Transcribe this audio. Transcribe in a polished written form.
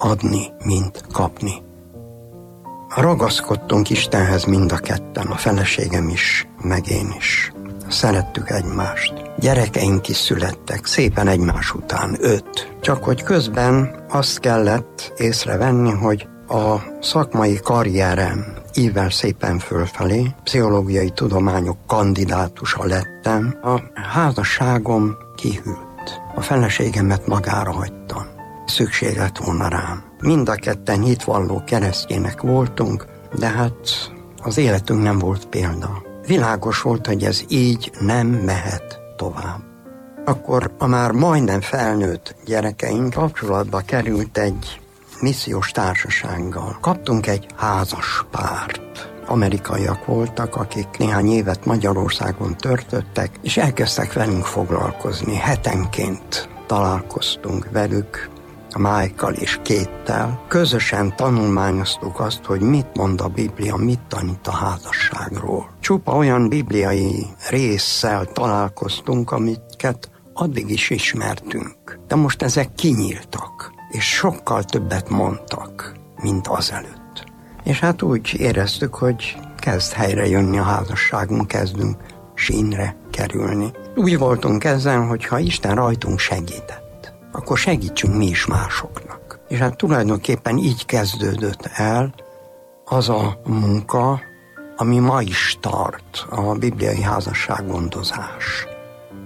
adni, mint kapni. Ragaszkodtunk Istenhez mind a ketten, a feleségem is, meg én is. Szerettük egymást. Gyerekeink is születtek, szépen egymás után 5. Csak hogy közben azt kellett észrevenni, hogy a szakmai karrierem ível szépen fölfelé, pszichológiai tudományok kandidátusa lettem, a házasságom kihűlt. A feleségemet magára hagytam. Szükség lett volna rám. Mind a ketten hitvalló keresztjének voltunk, de hát az életünk nem volt példa. Világos volt, hogy ez így nem mehet tovább. Akkor a már majdnem felnőtt gyerekeink kapcsolatba került egy missziós társasággal. Kaptunk egy házas párt. Amerikaiak voltak, akik néhány évet Magyarországon töltöttek, és elkezdtek velünk foglalkozni. Hetenként találkoztunk velük, a Mike-kal és Kate-tel. Közösen tanulmányoztuk azt, hogy mit mond a Biblia, mit tanít a házasságról. Csupa olyan bibliai résszel találkoztunk, amiket addig is ismertünk. De most ezek kinyíltak, és sokkal többet mondtak, mint azelőtt. És hát úgy éreztük, hogy kezd helyre jönni a házasságunk, kezdünk sínre kerülni. Úgy voltunk ezzel, hogy ha Isten rajtunk segített, akkor segítsünk mi is másoknak. És hát tulajdonképpen így kezdődött el az a munka, ami ma is tart, a bibliai házassággondozás.